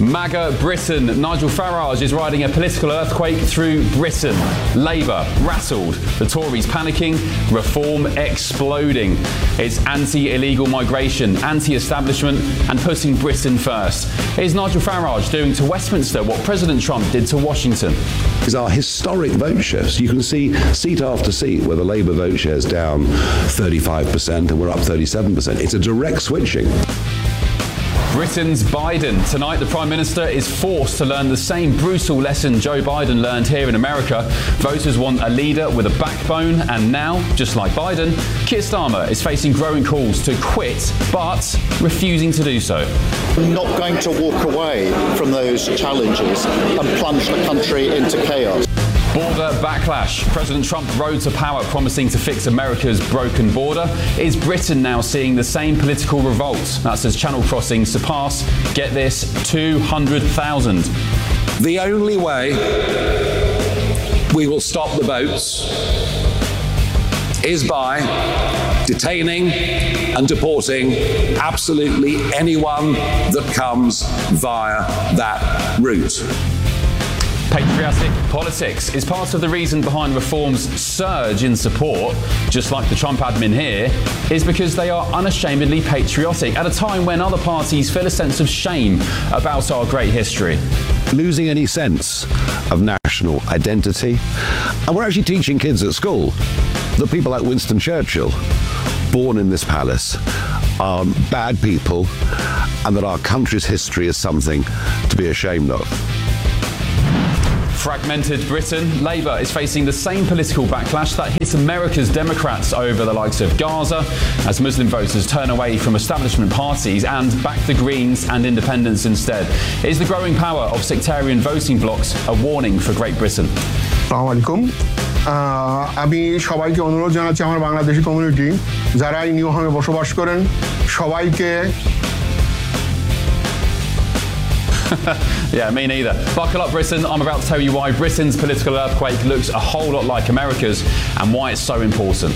MAGA Britain. Nigel Farage is riding a political earthquake through Britain. Labour rattled. The Tories panicking. Reform exploding. It's anti-illegal migration, anti-establishment and putting Britain first. Is Nigel Farage doing to Westminster what President Trump did to Washington? These are historic vote shifts. You can see seat after seat where the Labour vote share is down 35% and we're up 37%. It's a direct switching. Britain's Biden. Tonight, the Prime Minister is forced to learn the same brutal lesson Joe Biden learned here in America. Voters want a leader with a backbone, and now, just like Biden, Keir Starmer is facing growing calls to quit, but refusing to do so. We're not going to walk away from those challenges and plunge the country into chaos. Border backlash. President Trump rode to power promising to fix America's broken border. Is Britain now seeing the same political revolt? That's as Channel crossings surpass, get this, 200,000. The only way we will stop the boats is by detaining and deporting absolutely anyone that comes via that route. Patriotic politics is part of the reason behind Reform's surge in support, just like the Trump admin here, is because they are unashamedly patriotic at a time when other parties feel a sense of shame about our great history. Losing any sense of national identity. And we're actually teaching kids at school that people like Winston Churchill, born in this palace, are bad people and that our country's history is something to be ashamed of. Fragmented Britain. Labour is facing the same political backlash that hit America's Democrats over the likes of Gaza, as Muslim voters turn away from establishment parties and back the Greens and independents instead. Is the growing power of sectarian voting blocs a warning for Great Britain? আসসালামু আলাইকুম আমি সবাইকে অনুরোধ জানাচ্ছি আমার Bangladeshi community যারা এই new হোমে বসবাস করেন সবাইকে Yeah, me neither. Buckle up, Britain. I'm about to tell you why Britain's political earthquake looks a whole lot like America's and why it's so important.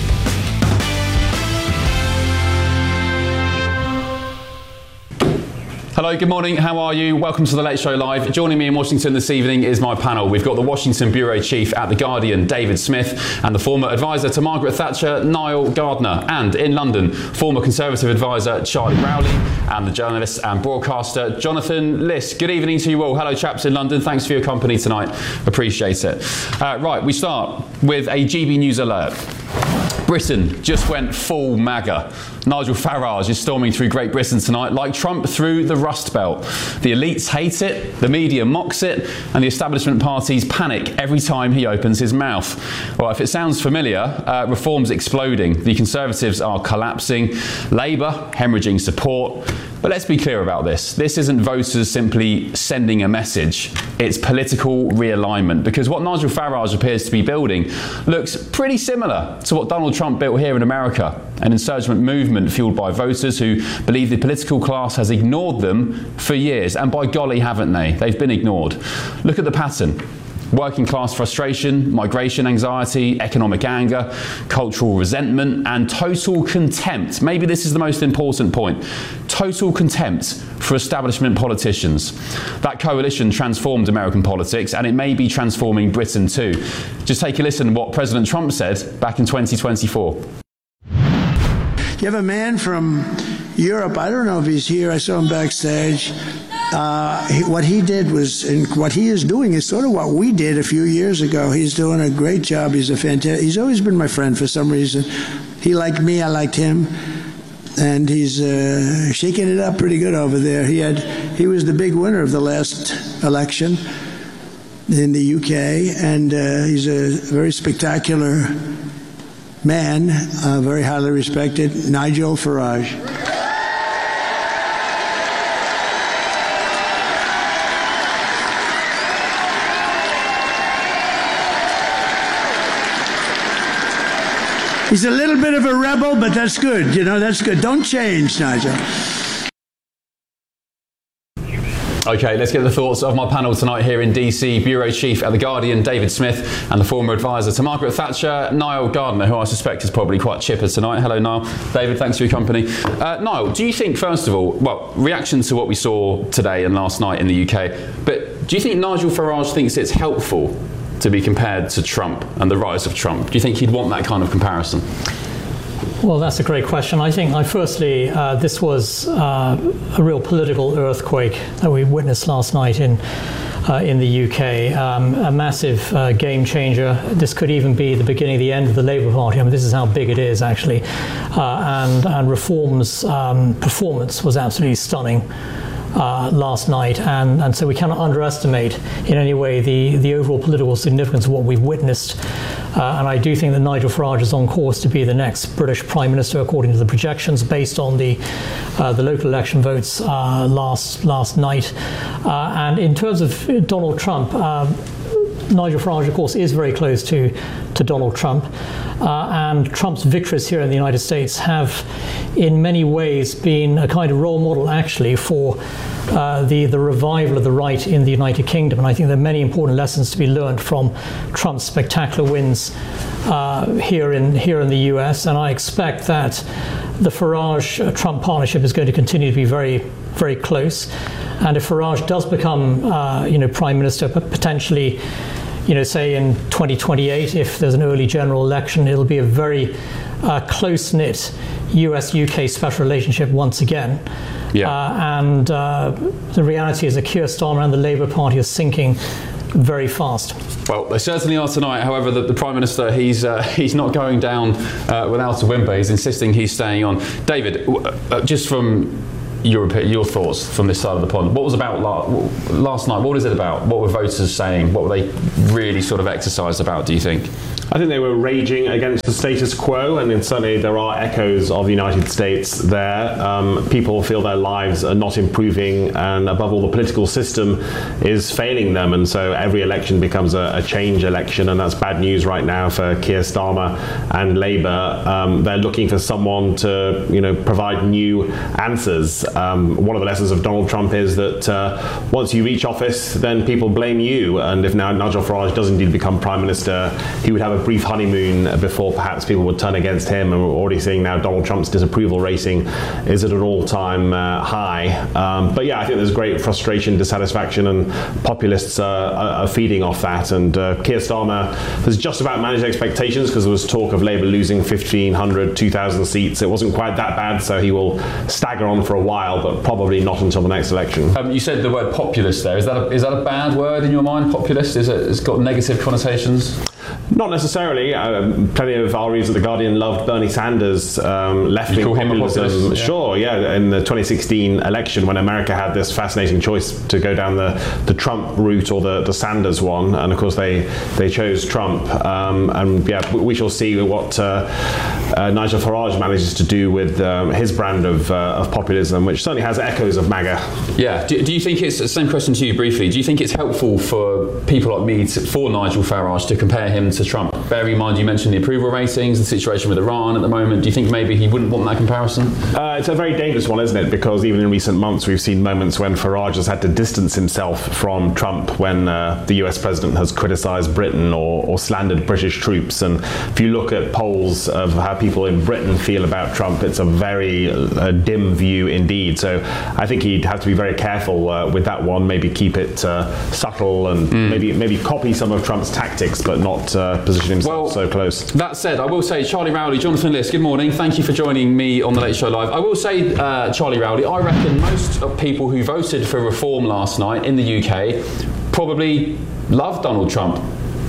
Hello, good morning. How are you? Welcome to the Late Show Live. Joining me in Washington this evening is my panel. We've got the Washington Bureau Chief at The Guardian, David Smith, and the former advisor to Margaret Thatcher, Niall Gardner, and in London, former Conservative advisor Charlie Rowley, and the journalist and broadcaster Jonathan Liss. Good evening to you all. Hello, chaps in London. Thanks for your company tonight. Appreciate it. Right, we start with a GB News alert. Britain just went full MAGA. Nigel Farage is storming through Great Britain tonight like Trump through the Rust Belt. The elites hate it, the media mocks it, and the establishment parties panic every time he opens his mouth. Well, if it sounds familiar, Reform's exploding. The Conservatives are collapsing. Labour hemorrhaging support. But let's be clear about this. This isn't voters simply sending a message. It's political realignment, because what Nigel Farage appears to be building looks pretty similar to what Donald Trump built here in America, an insurgent movement fueled by voters who believe the political class has ignored them for years. And by golly, haven't they? They've been ignored. Look at the pattern. Working class frustration, migration anxiety, economic anger, cultural resentment, and total contempt. Maybe this is the most important point. Total contempt for establishment politicians. That coalition transformed American politics, and it may be transforming Britain too. Just take a listen to what President Trump said back in 2024. You have a man from Europe, I don't know if he's here, I saw him backstage. What he did was, and what he is doing is sort of what we did a few years ago. He's doing a great job. He's always been my friend for some reason. He liked me, I liked him. And he's shaking it up pretty good over there. He was the big winner of the last election in the UK, and he's a very spectacular man, very highly respected, Nigel Farage. He's a little bit of a rebel, but that's good. You know, that's good. Don't change, Nigel. OK, let's get the thoughts of my panel tonight here in DC. Bureau Chief at The Guardian, David Smith, and the former advisor to Margaret Thatcher, Niall Gardner, who I suspect is probably quite chipper tonight. Hello, Niall. David, thanks for your company. Niall, do you think, first of all, well, reaction to what we saw today and last night in the UK, but do you think Nigel Farage thinks it's helpful to be compared to Trump and the rise of Trump? Do you think he'd want that kind of comparison? Well, that's a great question. I think, firstly, this was a real political earthquake that we witnessed last night in the UK. A massive game changer. This could even be the beginning of the end of the Labour Party. I mean, this is how big it is, actually. And Reform's performance was absolutely stunning last night, and so we cannot underestimate in any way the overall political significance of what we've witnessed. And I do think that Nigel Farage is on course to be the next British Prime Minister, according to the projections, based on the local election votes last night. And in terms of Donald Trump, Nigel Farage, of course, is very close to Donald Trump. And Trump's victories here in the United States have, in many ways, been a kind of role model, actually, for the revival of the right in the United Kingdom. And I think there are many important lessons to be learned from Trump's spectacular wins here in the US. And I expect that the Farage-Trump partnership is going to continue to be very, very close. And if Farage does become, Prime Minister, potentially, say in 2028, if there's an early general election, it'll be a very close-knit US-UK special relationship once again. Yeah. And the reality is that Keir Starmer and the Labour Party are sinking very fast. Well, they certainly are tonight. However, the Prime Minister, he's not going down without a whimper. He's insisting he's staying on. David, just from your thoughts from this side of the pond, what was about last night? What is it about? What were voters saying? What were they really sort of exercised about, do you think? I think they were raging against the status quo, and certainly there are echoes of the United States there. People feel their lives are not improving, and above all, the political system is failing them, and so every election becomes a change election, and that's bad news right now for Keir Starmer and Labour. They're looking for someone to, provide new answers. One of the lessons of Donald Trump is that once you reach office, then people blame you, and if now Nigel Farage does indeed become Prime Minister, he would have a brief honeymoon before perhaps people would turn against him, and we're already seeing now Donald Trump's disapproval rating is at an all-time high. But yeah, I think there's great frustration, dissatisfaction, and populists are feeding off that, and Keir Starmer has just about managed expectations, because there was talk of Labour losing 1,500, 2,000 seats. It wasn't quite that bad, so he will stagger on for a while, but probably not until the next election. You said the word populist there. Is that a bad word in your mind, populist? It's got negative connotations? Not necessarily. Plenty of our readers at The Guardian loved Bernie Sanders' left-wing populism. Sure, yeah. In the 2016 election, when America had this fascinating choice to go down the Trump route or the Sanders one, and of course they chose Trump. And yeah, we shall see what Nigel Farage manages to do with his brand of populism, which certainly has echoes of MAGA. Yeah. Do you think it's the same question to you briefly? Do you think it's helpful for people like me, for Nigel Farage, to compare him to Trump? Bearing in mind you mentioned the approval ratings, the situation with Iran at the moment, do you think maybe he wouldn't want that comparison? It's a very dangerous one, isn't it? Because even in recent months we've seen moments when Farage has had to distance himself from Trump when the US president has criticised Britain or slandered British troops. And if you look at polls of how people in Britain feel about Trump, it's a very dim view indeed. So I think he'd have to be very careful with that one, maybe keep it subtle and maybe copy some of Trump's tactics, but not position himself so close. That said, I will say, Charlie Rowley, Jonathan Liss, good morning. Thank you for joining me on The Late Show Live. I will say, Charlie Rowley, I reckon most of people who voted for reform last night in the UK probably love Donald Trump.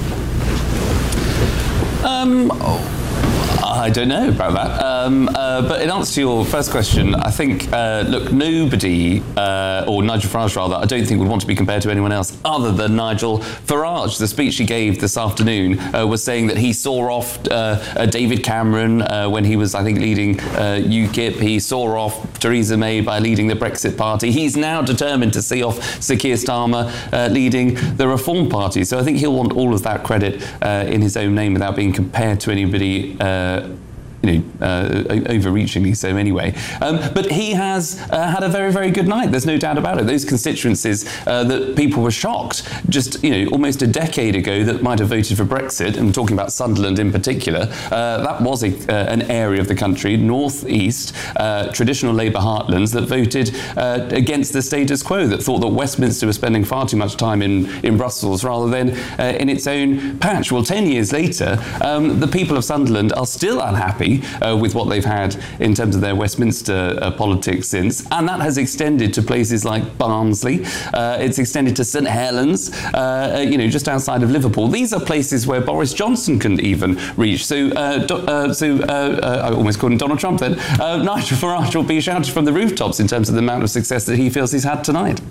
I don't know about that. But in answer to your first question, I think, look, nobody, or Nigel Farage rather, I don't think would want to be compared to anyone else other than Nigel Farage. The speech he gave this afternoon was saying that he saw off David Cameron when he was, I think, leading UKIP. He saw off Theresa May by leading the Brexit Party. He's now determined to see off Sir Keir Starmer leading the Reform Party. So I think he'll want all of that credit in his own name without being compared to anybody overreachingly so anyway. But he has had a very, very good night. There's no doubt about it. Those constituencies that people were shocked just, almost a decade ago that might have voted for Brexit, and talking about Sunderland in particular, that was an area of the country, northeast, traditional Labour heartlands, that voted against the status quo, that thought that Westminster was spending far too much time in Brussels rather than in its own patch. Well, 10 years later, the people of Sunderland are still unhappy with what they've had in terms of their Westminster politics since, and that has extended to places like Barnsley. It's extended to St Helens, just outside of Liverpool. These are places where Boris Johnson couldn't even reach. So I almost called him Donald Trump then. Nigel Farage will be shouted from the rooftops in terms of the amount of success that he feels he's had tonight.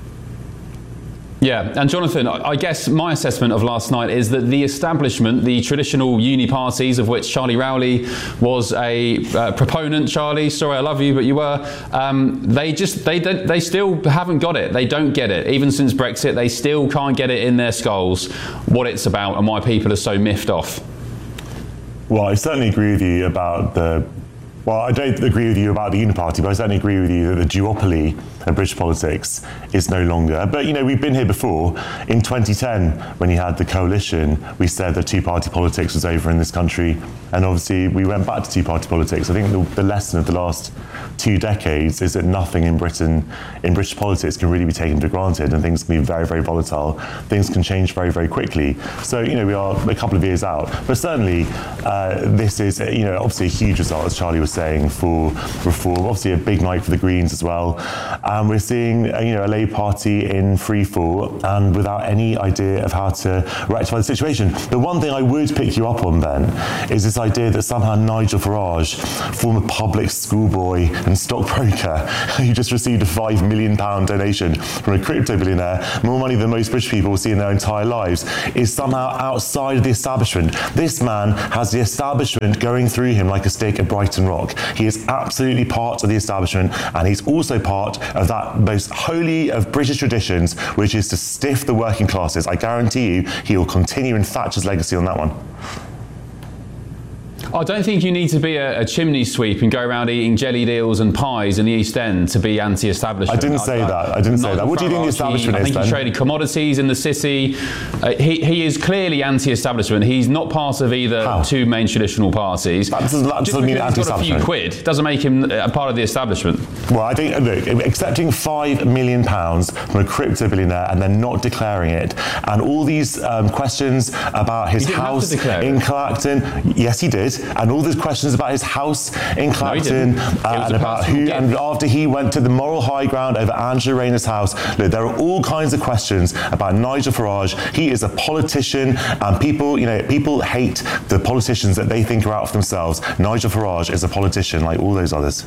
Yeah, and Jonathan, I guess my assessment of last night is that the establishment, the traditional uni parties, of which Charlie Rowley was a proponent, Charlie, sorry I love you, but you were, they still haven't got it. They don't get it. Even since Brexit, they still can't get it in their skulls what it's about and why people are so miffed off. Well, I certainly agree with you about Well, I don't agree with you about the Uniparty, but I certainly agree with you that the duopoly of British politics is no longer. But, we've been here before. In 2010, when you had the coalition, we said that two-party politics was over in this country. And obviously, we went back to two-party politics. I think the lesson of the last 2 decades is that nothing in Britain, in British politics, can really be taken for granted, and things can be very, very volatile. Things can change very, very quickly. So, we are a couple of years out. But certainly, this is, obviously a huge result, as Charlie was saying, for reform. Obviously, a big night for the Greens as well. And we're seeing, a Labour Party in free fall and without any idea of how to rectify the situation. The one thing I would pick you up on, Ben, is this idea that somehow Nigel Farage, former public schoolboy and stockbroker, who just received a £5 million donation from a crypto billionaire, more money than most British people will see in their entire lives, is somehow outside of the establishment. This man has the establishment going through him like a stake at Brighton Rock. He is absolutely part of the establishment, and he's also part of that most holy of British traditions, which is to stiff the working classes. I guarantee you he will continue in Thatcher's legacy on that one. I don't think you need to be a chimney sweep and go around eating jellied eels and pies in the East End to be anti-establishment. I didn't say that. What do you think the establishment is, I think he traded commodities in the city. He is clearly anti-establishment. He's not part of either two main traditional parties. That doesn't mean anti-establishment. Just got a few quid doesn't make him a part of the establishment. Well, I think, look, accepting £5 million from a crypto billionaire and then not declaring it, and all these questions about his house in Clacton. Yes, he did. And all these questions about his house in Clacton and about and after he went to the moral high ground over Angela Rayner's house. Look, there are all kinds of questions about Nigel Farage. He is a politician, and people hate the politicians that they think are out for themselves. Nigel Farage is a politician like all those others.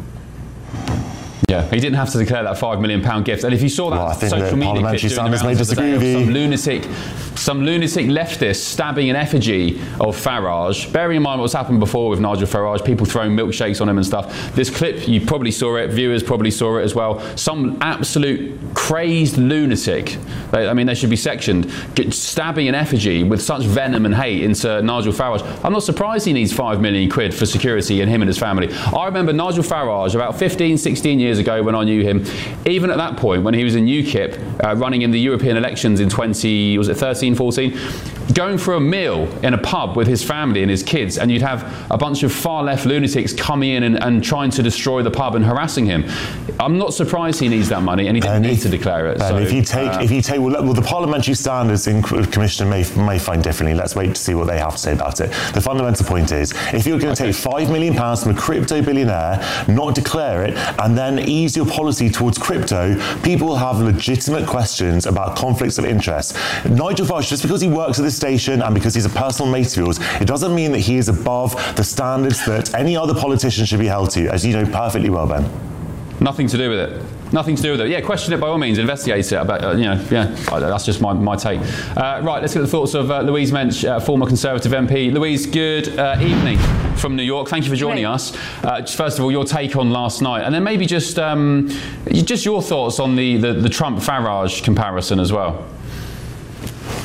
Yeah, he didn't have to declare that £5 million gift. And if you saw that I think social media parliamentary standards may disagree with you. Some lunatic leftist stabbing an effigy of Farage. Bearing in mind what's happened before with Nigel Farage, people throwing milkshakes on him and stuff. This clip, you probably saw it, viewers probably saw it as well. Some absolute crazed lunatic, they should be sectioned, stabbing an effigy with such venom and hate into Nigel Farage. I'm not surprised he needs £5 million for security in him and his family. I remember Nigel Farage about 15, 16 years ago when I knew him. Even at that point, when he was in UKIP, running in the European elections in 13, 14, going for a meal in a pub with his family and his kids, and you'd have a bunch of far left lunatics coming in and trying to destroy the pub and harassing him. I'm not surprised he needs that money, and he didn't need to declare it. And if you take, well, the parliamentary standards in Commissioner may find differently. Let's wait to see what they have to say about it. The fundamental point is, if you're going to take £5 million from a crypto billionaire, not declare it, and then ease your policy towards crypto, people will have legitimate questions about conflicts of interest. Nigel Farage, just because he works at this station and because he's a personal mate of yours, it doesn't mean that he is above the standards that any other politician should be held to, as you know perfectly well, Ben. Nothing to do with it. Nothing to do with it. Yeah, question it by all means, investigate it. But, that's just my take. Right, let's get the thoughts of Louise Mensch, former Conservative MP. Louise, good evening from New York. Thank you for joining us. First of all, your take on last night, and then maybe just your thoughts on the Trump-Farage comparison as well.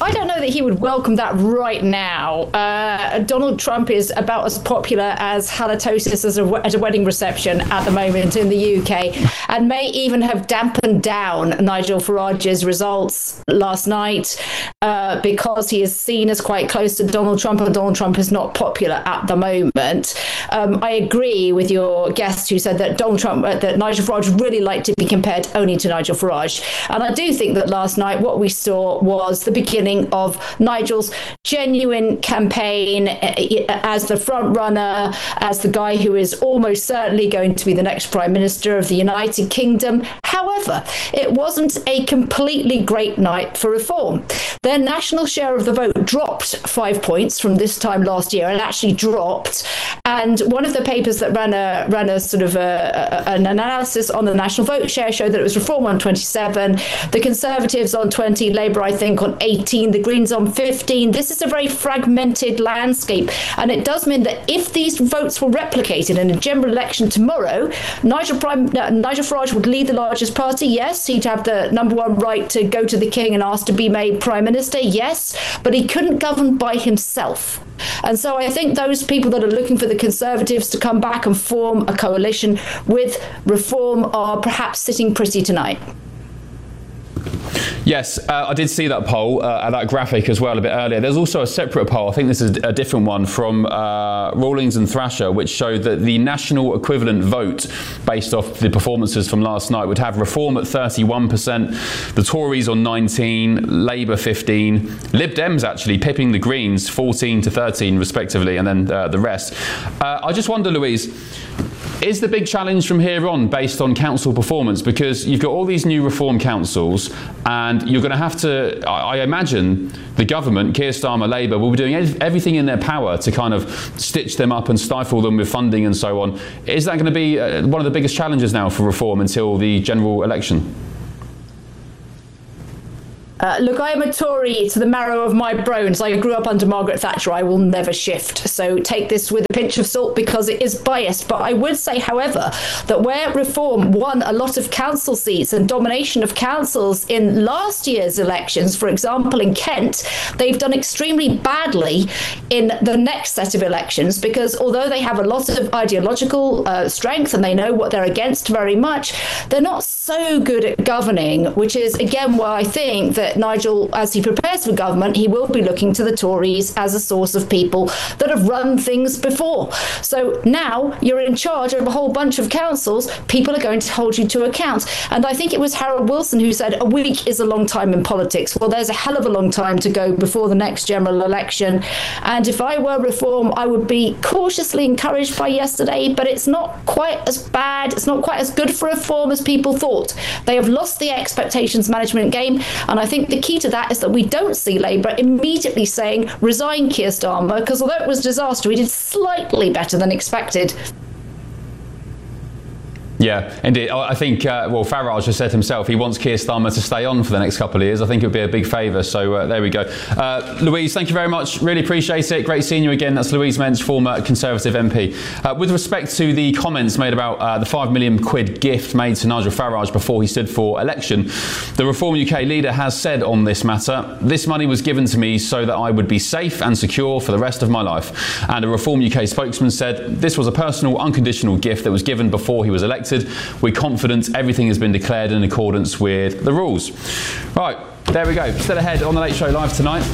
I don't know that he would welcome that right now. Donald Trump is about as popular as halitosis at a wedding reception at the moment in the UK, and may even have dampened down Nigel Farage's results last night because he is seen as quite close to Donald Trump, and Donald Trump is not popular at the moment. I agree with your guest who said that that Nigel Farage would really like to be compared only to Nigel Farage. And I do think that last night what we saw was the beginning of Nigel's genuine campaign as the front runner, as the guy who is almost certainly going to be the next Prime Minister of the United Kingdom. However, it wasn't a completely great night for Reform. Their national share of the vote dropped 5 points from this time last year, and actually dropped. And one of the papers that ran a sort of an analysis on the national vote share showed that it was Reform on 27, the Conservatives on 20, Labour, I think, on 18, the Greens on 15. This is a very fragmented landscape, and it does mean that if these votes were replicated in a general election tomorrow, Nigel Farage would lead the largest party. Yes, he'd have the number one right to go to the King and ask to be made Prime Minister. Yes, but he couldn't govern by himself. And so I think those people that are looking for the Conservatives to come back and form a coalition with Reform are perhaps sitting pretty tonight. Yes, I did see that poll, that graphic as well a bit earlier. There's also a separate poll, I think this is a different one, from Rawlings and Thrasher, which showed that the national equivalent vote, based off the performances from last night, would have Reform at 31%, the Tories on 19, Labour 15, Lib Dems actually pipping the Greens 14 to 13 respectively, and then the rest. I just wonder, Louise, is the big challenge from here on based on council performance? Because you've got all these new Reform councils, and you're going to have to, I imagine, the government, Keir Starmer, Labour, will be doing everything in their power to kind of stitch them up and stifle them with funding and so on. Is that going to be one of the biggest challenges now for Reform until the general election? Look, I am a Tory to the marrow of my bones. I grew up under Margaret Thatcher. I will never shift. So take this with a pinch of salt because it is biased. But I would say, however, that where Reform won a lot of council seats and domination of councils in last year's elections, for example, in Kent, they've done extremely badly in the next set of elections because although they have a lot of ideological strength and they know what they're against very much, they're not so good at governing, which is, again, why I think that Nigel, as he prepares for government, he will be looking to the Tories as a source of people that have run things before. So now you're in charge of a whole bunch of councils, people are going to hold you to account. And I think it was Harold Wilson who said a week is a long time in politics. Well, there's a hell of a long time to go before the next general election. And if I were Reform, I would be cautiously encouraged by yesterday, but it's not quite as bad, it's not quite as good for Reform as people thought. They have lost the expectations management game, and I think the key to that is that we don't see Labour immediately saying, resign Keir Starmer, because although it was a disaster, he did slightly better than expected. Yeah, indeed. I think, Farage has said himself he wants Keir Starmer to stay on for the next couple of years. I think it would be a big favour. So there we go. Louise, thank you very much. Really appreciate it. Great seeing you again. That's Louise Mensch, former Conservative MP. With respect to the comments made about the £5 million gift made to Nigel Farage before he stood for election, the Reform UK leader has said on this matter, this money was given to me so that I would be safe and secure for the rest of my life. And a Reform UK spokesman said, this was a personal, unconditional gift that was given before he was elected. We're confident everything has been declared in accordance with the rules. Right, there we go. Still ahead on The Late Show Live tonight.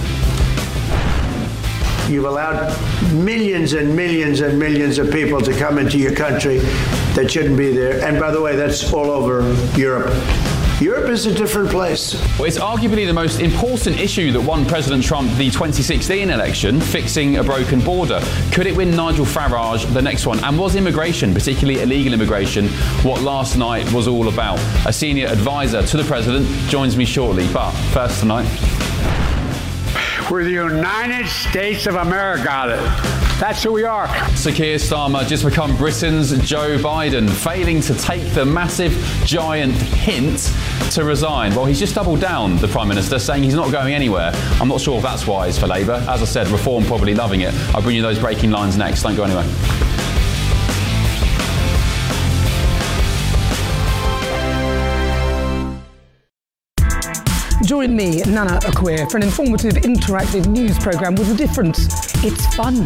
You've allowed millions and millions and millions of people to come into your country that shouldn't be there. And by the way, that's all over Europe. Europe is a different place. Well, it's arguably the most important issue that won President Trump the 2016 election, fixing a broken border. Could it win Nigel Farage the next one? And was immigration, particularly illegal immigration, what last night was all about? A senior advisor to the president joins me shortly. But first tonight, we're the United States of America. That's who we are. Sir Keir Starmer just become Britain's Joe Biden, failing to take the massive, giant hint to resign. Well, he's just doubled down, the Prime Minister, saying he's not going anywhere. I'm not sure if that's wise for Labour. As I said, Reform probably loving it. I'll bring you those breaking lines next. Don't go anywhere. Join me, Nana Akwe, for an informative, interactive news programme with a difference. It's fun.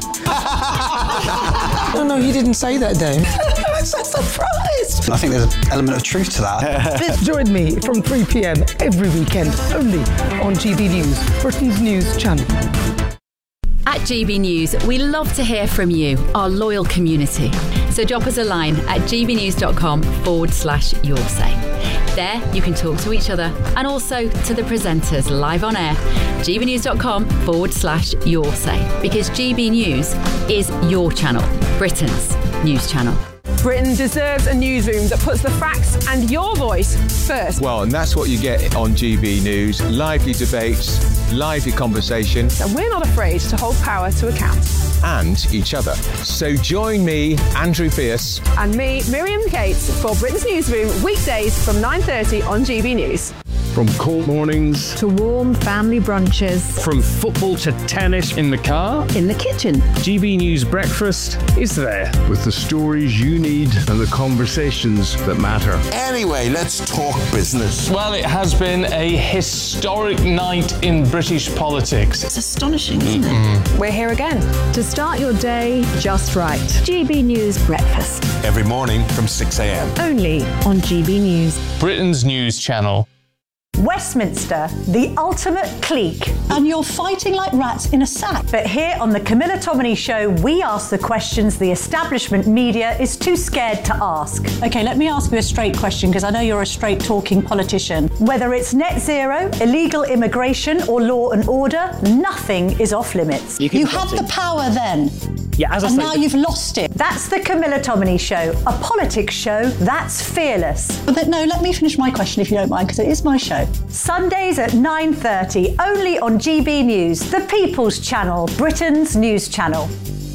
No, you didn't say that, Dave. I'm so surprised. I think there's an element of truth to that. Join me from 3 p.m. every weekend, only on GB News, Britain's news channel. At GB News, we love to hear from you, our loyal community. So drop us a line at gbnews.com/your say. There, you can talk to each other and also to the presenters live on air. gbnews.com/your say. Because GB News is your channel, Britain's news channel. Britain deserves a newsroom that puts the facts and your voice first. Well, and that's what you get on GB News. Lively debates, lively conversation. And we're not afraid to hold power to account. And each other. So join me, Andrew Pierce. And me, Miriam Cates, for Britain's Newsroom, weekdays from 9:30 on GB News. From cold mornings to warm family brunches. From football to tennis in the car. In the kitchen. GB News Breakfast is there. With the stories you need and the conversations that matter. Anyway, let's talk business. Well, it has been a historic night in British politics. It's astonishing, isn't it? We're here again. To start your day just right. GB News Breakfast. Every morning from 6 a.m. Only on GB News. Britain's news channel. Westminster, the ultimate clique. And you're fighting like rats in a sack. But here on the Camilla Tominey Show, we ask the questions the establishment media is too scared to ask. OK, let me ask you a straight question, because I know you're a straight-talking politician. Whether it's net zero, illegal immigration or law and order, nothing is off limits. You had the power then. Yeah, as I and say, now you've lost it. That's the Camilla Tominey Show, a politics show that's fearless. But no, let me finish my question if you don't mind, because it is my show. Sundays at 9:30, only on GB News, the People's Channel, Britain's news channel.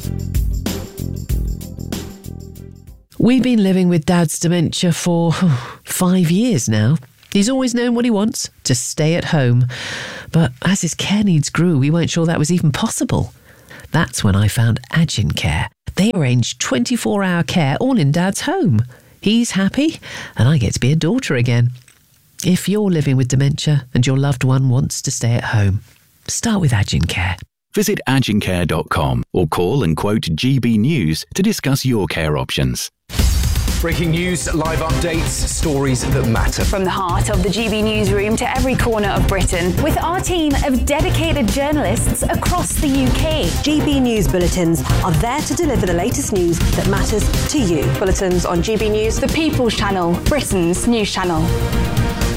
We've been living with Dad's dementia for 5 years now. He's always known what he wants, to stay at home. But as his care needs grew, we weren't sure that was even possible. That's when I found Agin Care. They arrange 24-hour care all in Dad's home. He's happy, and I get to be a daughter again. If you're living with dementia and your loved one wants to stay at home, start with Agin Care. Visit agincare.com or call and quote GB News to discuss your care options. Breaking news, live updates, stories that matter. From the heart of the GB Newsroom to every corner of Britain, with our team of dedicated journalists across the UK. GB News Bulletins are there to deliver the latest news that matters to you. Bulletins on GB News, the People's Channel, Britain's news channel.